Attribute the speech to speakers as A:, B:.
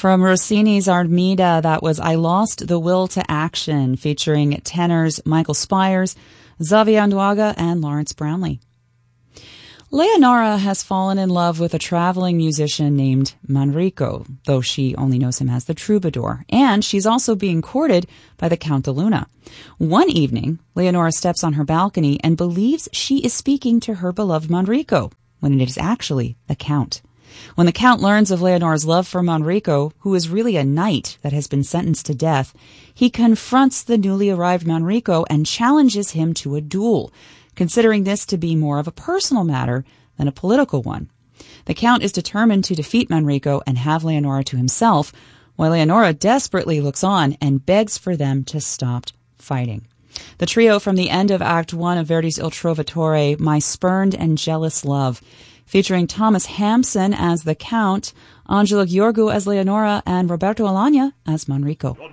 A: From Rossini's Armida, that was I Lost the Will to Action, featuring tenors Michael Spires, Xavier Anduaga, and Lawrence Brownlee. Leonora has fallen in love with a traveling musician named Manrico, though she only knows him as the troubadour, and she's also being courted by the Count de Luna. One evening, Leonora steps on her balcony and believes she is speaking to her beloved Manrico, when it is actually the Count. When the Count learns of Leonora's love for Manrico, who is really a knight that has been sentenced to death, he confronts the newly arrived Manrico and challenges him to a duel, considering this to be more of a personal matter than a political one. The Count is determined to defeat Manrico and have Leonora to himself, while Leonora desperately looks on and begs for them to stop fighting. The trio from the end of Act 1 of Verdi's Il Trovatore, My Spurned and Jealous Love, featuring Thomas Hampson as the Count, Angela Gheorghiu as Leonora, and Roberto Alagna as Manrico.